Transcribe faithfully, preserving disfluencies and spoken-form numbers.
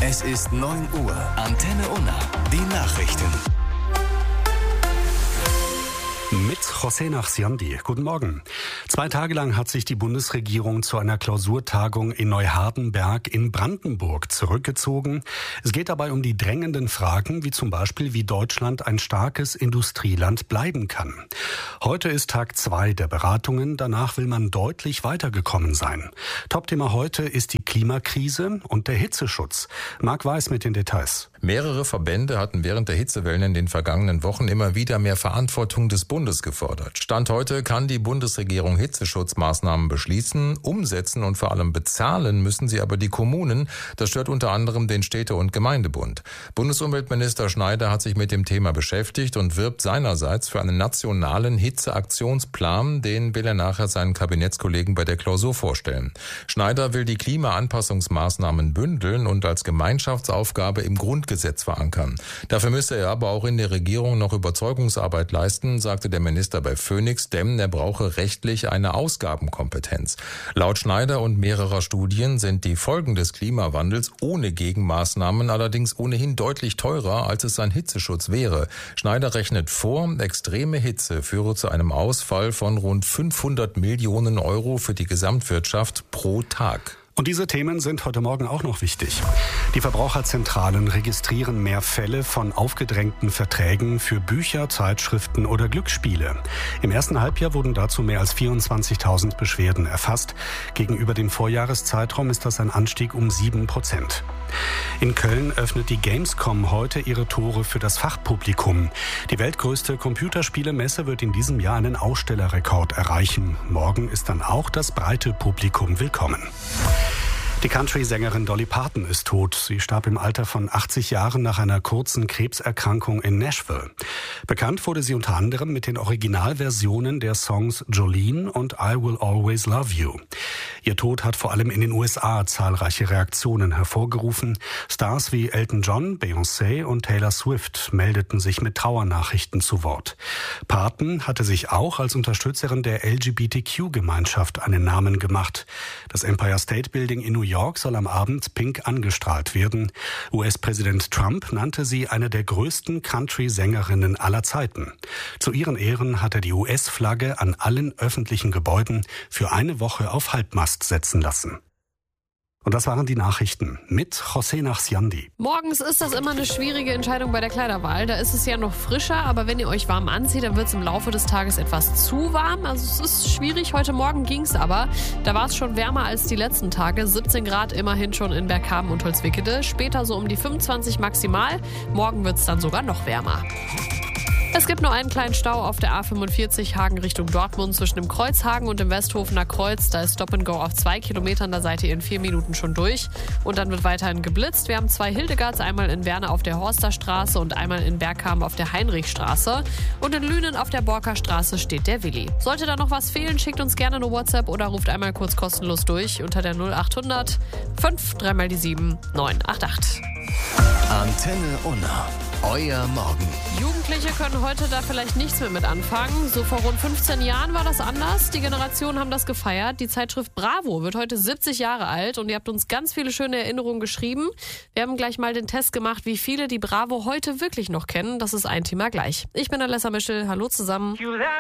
Es ist neun Uhr. Antenne Unna. Die Nachrichten. Mit José Nachsiandi. Guten Morgen. Zwei Tage lang hat sich die Bundesregierung zu einer Klausurtagung in Neuhardenberg in Brandenburg zurückgezogen. Es geht dabei um die drängenden Fragen, wie zum Beispiel, wie Deutschland ein starkes Industrieland bleiben kann. Heute ist Tag zwei der Beratungen. Danach will man deutlich weitergekommen sein. Topthema heute ist die Klimakrise und der Hitzeschutz. Marc Weiß mit den Details. Mehrere Verbände hatten während der Hitzewellen in den vergangenen Wochen immer wieder mehr Verantwortung des Bundes gefordert. Stand heute kann die Bundesregierung Hitzeschutzmaßnahmen beschließen, umsetzen und vor allem bezahlen müssen sie aber die Kommunen. Das stört unter anderem den Städte- und Gemeindebund. Bundesumweltminister Schneider hat sich mit dem Thema beschäftigt und wirbt seinerseits für einen nationalen Hitzeaktionsplan. Den will er nachher seinen Kabinettskollegen bei der Klausur vorstellen. Schneider will die Klimaanpassungsmaßnahmen bündeln und als Gemeinschaftsaufgabe im Grundgesetz verankern. Dafür müsse er aber auch in der Regierung noch Überzeugungsarbeit leisten, sagte der Minister bei Phoenix, denn er brauche rechtlich eine Ausgabenkompetenz. Laut Schneider und mehrerer Studien sind die Folgen des Klimawandels ohne Gegenmaßnahmen allerdings ohnehin deutlich teurer, als es ein Hitzeschutz wäre. Schneider rechnet vor, extreme Hitze führe zu einem Ausfall von rund fünfhundert Millionen Euro für die Gesamtwirtschaft pro Tag. Und diese Themen sind heute Morgen auch noch wichtig. Die Verbraucherzentralen registrieren mehr Fälle von aufgedrängten Verträgen für Bücher, Zeitschriften oder Glücksspiele. Im ersten Halbjahr wurden dazu mehr als vierundzwanzigtausend Beschwerden erfasst. Gegenüber dem Vorjahreszeitraum ist das ein Anstieg um sieben Prozent. In Köln öffnet die Gamescom heute ihre Tore für das Fachpublikum. Die weltgrößte Computerspielemesse wird in diesem Jahr einen Ausstellerrekord erreichen. Morgen ist dann auch das breite Publikum willkommen. Die Country-Sängerin Dolly Parton ist tot. Sie starb im Alter von achtzig Jahren nach einer kurzen Krebserkrankung in Nashville. Bekannt wurde sie unter anderem mit den Originalversionen der Songs Jolene und I Will Always Love You. Ihr Tod hat vor allem in den U S A zahlreiche Reaktionen hervorgerufen. Stars wie Elton John, Beyoncé und Taylor Swift meldeten sich mit Trauernachrichten zu Wort. Parton hatte sich auch als Unterstützerin der L G B T Q-Gemeinschaft einen Namen gemacht. Das Empire State Building in New York soll am Abend pink angestrahlt werden. U S-Präsident Trump nannte sie eine der größten Country-Sängerinnen aller Zeiten. Zu ihren Ehren hat er die U S-Flagge an allen öffentlichen Gebäuden für eine Woche auf Halbmast setzen lassen. Und das waren die Nachrichten mit José Nachsiandi. Morgens ist das immer eine schwierige Entscheidung bei der Kleiderwahl. Da ist es ja noch frischer, aber wenn ihr euch warm anzieht, dann wird es im Laufe des Tages etwas zu warm. Also es ist schwierig. Heute Morgen ging es aber. Da war es schon wärmer als die letzten Tage. siebzehn Grad immerhin schon in Berghamen und Holzwickede. Später so um die fünfundzwanzig maximal. Morgen wird es dann sogar noch wärmer. Es gibt nur einen kleinen Stau auf der A fünfundvierzig Hagen Richtung Dortmund zwischen dem Kreuzhagen und dem Westhofener Kreuz. Da ist Stop and Go auf zwei Kilometern, da seid ihr in vier Minuten schon durch. Und dann wird weiterhin geblitzt. Wir haben zwei Hildegards, einmal in Werne auf der Horsterstraße und einmal in Berghamen auf der Heinrichstraße. Und in Lünen auf der Borkerstraße steht der Willi. Sollte da noch was fehlen, schickt uns gerne eine WhatsApp oder ruft einmal kurz kostenlos durch unter der null achthundert fünf drei mal die sieben neun acht acht. Antenne Unna. Euer Morgen. Jugendliche können heute da vielleicht nichts mehr mit anfangen. So vor rund fünfzehn Jahren war das anders. Die Generationen haben das gefeiert. Die Zeitschrift Bravo wird heute siebzig Jahre alt und ihr habt uns ganz viele schöne Erinnerungen geschrieben. Wir haben gleich mal den Test gemacht, wie viele die Bravo heute wirklich noch kennen. Das ist ein Thema gleich. Ich bin Alessa Mischel. Hallo zusammen.